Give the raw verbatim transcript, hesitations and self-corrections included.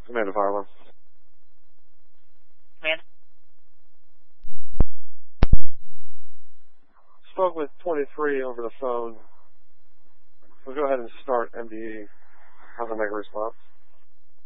Command fire alarm. Command. Spoke with twenty-three over the phone. We'll go ahead and start M D E. How's the make a response?